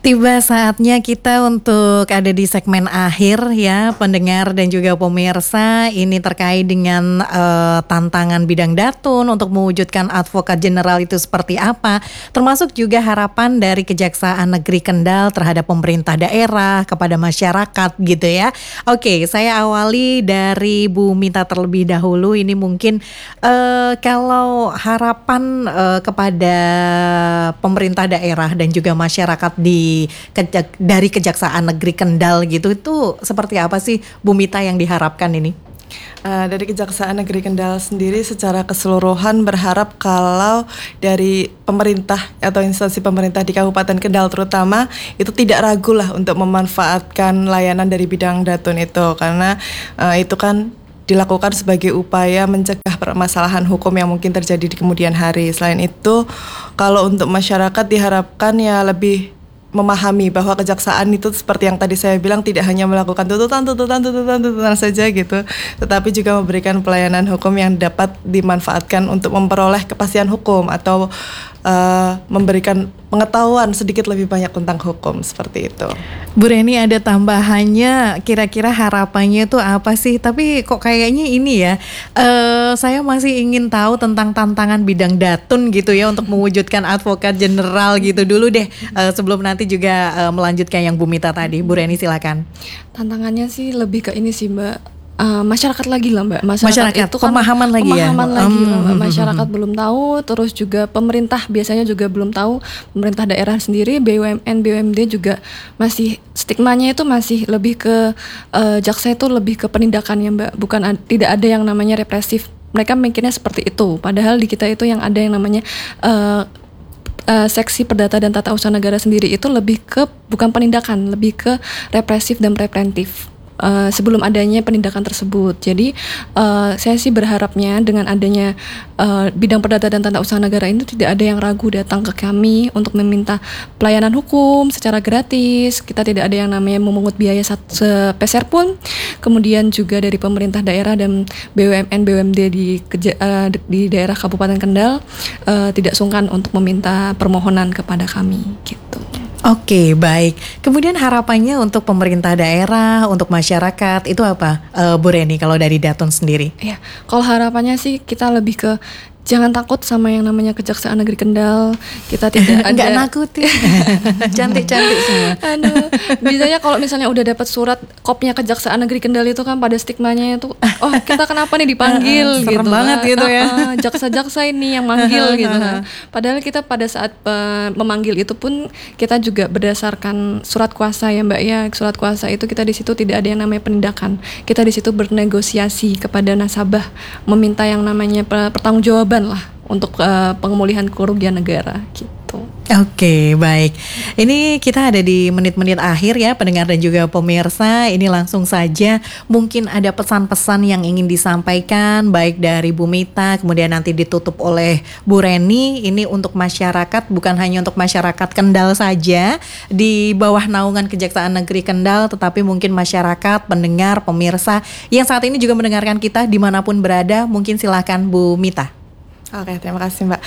Tiba saatnya kita untuk ada di segmen akhir ya, pendengar dan juga pemirsa. Ini terkait dengan tantangan bidang Datun untuk mewujudkan advokat general itu seperti apa, termasuk juga harapan dari Kejaksaan Negeri Kendal terhadap pemerintah daerah kepada masyarakat gitu ya. Oke, saya awali dari Bu Mita terlebih dahulu. Ini mungkin kalau harapan kepada pemerintah daerah dan juga masyarakat dari Kejaksaan Negeri Kendal gitu, itu seperti apa sih Bu Mita yang diharapkan ini? Dari Kejaksaan Negeri Kendal sendiri secara keseluruhan berharap kalau dari pemerintah atau instansi pemerintah di Kabupaten Kendal terutama itu tidak ragu lah untuk memanfaatkan layanan dari bidang Datun itu, karena itu kan dilakukan sebagai upaya mencegah permasalahan hukum yang mungkin terjadi di kemudian hari. Selain itu, kalau untuk masyarakat diharapkan ya lebih memahami bahwa kejaksaan itu seperti yang tadi saya bilang tidak hanya melakukan tuntutan saja gitu, tetapi juga memberikan pelayanan hukum yang dapat dimanfaatkan untuk memperoleh kepastian hukum atau memberikan pengetahuan sedikit lebih banyak tentang hukum, seperti itu. Bu Reni, ada tambahannya, kira-kira harapannya itu apa sih? Tapi kok kayaknya ini ya, saya masih ingin tahu tentang tantangan bidang Datun gitu ya untuk mewujudkan advokat general gitu dulu deh, sebelum nanti juga melanjutkan yang Bu Mita tadi. Bu Reni silakan. Tantangannya sih lebih ke ini sih Mbak. Masyarakat lagi lah Mbak. Masyarakat itu kan pemahaman lagi lah Mbak. Masyarakat belum tahu, terus juga pemerintah biasanya juga belum tahu. Pemerintah daerah sendiri, BUMN, BUMD juga masih stigmanya itu masih lebih ke jaksa itu lebih ke penindakan ya Mbak. Bukan tidak ada yang namanya represif. Mereka mikirnya seperti itu. Padahal di kita itu yang ada yang namanya seksi perdata dan tata usaha negara sendiri itu lebih ke bukan penindakan, lebih ke represif dan preventif. Sebelum adanya penindakan tersebut. Jadi saya sih berharapnya dengan adanya bidang perdata dan tata usaha negara ini tidak ada yang ragu datang ke kami untuk meminta pelayanan hukum secara gratis. Kita tidak ada yang namanya memungut biaya sepeser pun. Kemudian juga dari pemerintah daerah dan BUMN BUMD di daerah Kabupaten Kendal tidak sungkan untuk meminta permohonan kepada kami gitu. Oke, baik. Kemudian harapannya untuk pemerintah daerah, untuk masyarakat, itu apa Bu Reni kalau dari Datun sendiri? Ya, kalau harapannya sih kita lebih ke jangan takut sama yang namanya Kejaksaan Negeri Kendal. Kita tidak ada. Nggak nakutin. Cantik-cantik semua. Aduh, biasanya kalau misalnya udah dapat surat kopnya Kejaksaan Negeri Kendal itu kan pada stigmanya itu, oh kita kenapa nih dipanggil serem gitu banget kan. Gitu ya. Jaksa-jaksa ini yang manggil gitu kan. Padahal kita pada saat memanggil itu pun kita juga berdasarkan surat kuasa ya Mbak ya. Surat kuasa itu kita di situ tidak ada yang namanya penindakan. Kita di situ bernegosiasi kepada nasabah, meminta yang namanya pertanggungjawaban lah untuk pemulihan kerugian negara gitu. Oke, baik. Ini kita ada di menit-menit akhir ya pendengar dan juga pemirsa. Ini langsung saja mungkin ada pesan-pesan yang ingin disampaikan baik dari Bu Mita kemudian nanti ditutup oleh Bu Reni. Ini untuk masyarakat, bukan hanya untuk masyarakat Kendal saja di bawah naungan Kejaksaan Negeri Kendal, tetapi mungkin masyarakat, pendengar, pemirsa yang saat ini juga mendengarkan kita dimanapun berada. Mungkin silakan Bu Mita. Oke, terima kasih Mbak.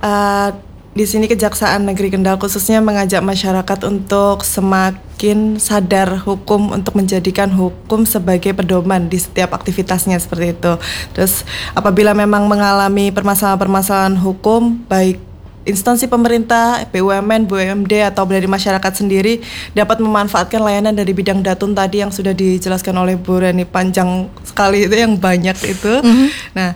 Di sini Kejaksaan Negeri Kendal khususnya mengajak masyarakat untuk semakin sadar hukum, untuk menjadikan hukum sebagai pedoman di setiap aktivitasnya seperti itu. Terus apabila memang mengalami permasalahan-permasalahan hukum, baik instansi pemerintah, BUMN, BUMD atau dari masyarakat sendiri dapat memanfaatkan layanan dari bidang Datun tadi yang sudah dijelaskan oleh Bu Reni, panjang sekali itu, yang banyak itu. Nah,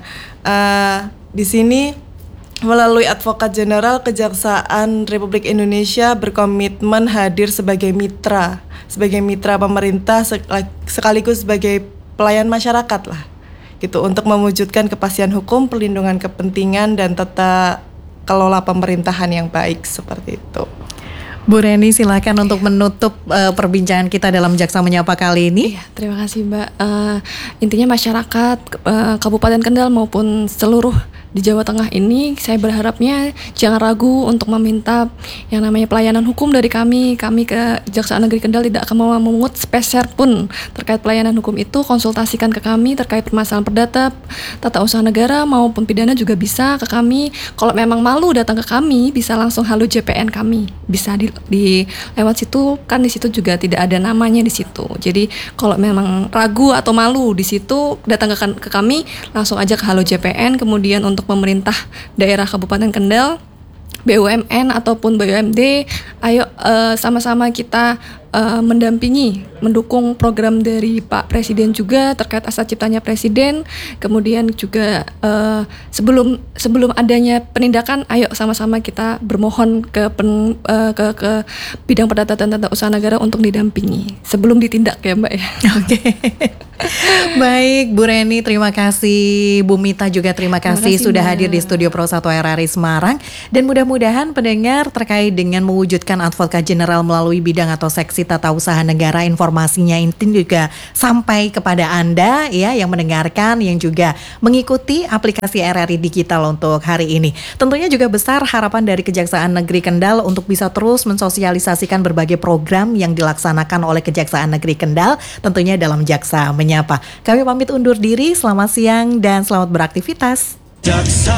di sini melalui Advokat Jenderal Kejaksaan Republik Indonesia berkomitmen hadir sebagai mitra pemerintah sekaligus sebagai pelayan masyarakat lah, gitu, untuk mewujudkan kepastian hukum, perlindungan kepentingan dan tata kelola pemerintahan yang baik seperti itu. Bu Reni silakan untuk menutup perbincangan kita dalam Jaksa Menyapa kali ini. Iya, terima kasih Mbak. Intinya masyarakat Kabupaten Kendal maupun seluruh di Jawa Tengah ini, saya berharapnya jangan ragu untuk meminta yang namanya pelayanan hukum dari kami. Kami ke Kejaksaan Negeri Kendal tidak akan mau memungut sepeser pun terkait pelayanan hukum itu. Konsultasikan ke kami terkait permasalahan perdata, tata usaha negara maupun pidana juga bisa ke kami. Kalau memang malu datang ke kami, bisa langsung halo JPN kami. Bisa di lewat situ, kan di situ juga tidak ada namanya di situ. Jadi kalau memang ragu atau malu di situ, datang ke kami, langsung aja ke halo JPN. Kemudian untuk pemerintah daerah Kabupaten Kendal, BUMN ataupun BUMD, ayo sama-sama kita mendampingi, mendukung program dari Pak Presiden juga terkait Asas Ciptanya Presiden. Kemudian juga sebelum adanya penindakan, ayo sama-sama kita bermohon ke bidang perdata dan tata usaha negara untuk didampingi sebelum ditindak ya Mbak ya. Oke. Baik, Bu Reni terima kasih, Bu Mita juga terima kasih sudah Mbak. hadir di studio Pro 1 RRI Semarang. Dan mudah-mudahan pendengar terkait dengan mewujudkan advokat general melalui bidang atau seksi tata usaha negara, informasinya ini juga sampai kepada Anda ya yang mendengarkan, yang juga mengikuti aplikasi RRI Digital untuk hari ini. Tentunya juga besar harapan dari Kejaksaan Negeri Kendal untuk bisa terus mensosialisasikan berbagai program yang dilaksanakan oleh Kejaksaan Negeri Kendal, tentunya dalam Jaksa Menyapa. Kami pamit undur diri, selamat siang dan selamat beraktivitas. Jaksa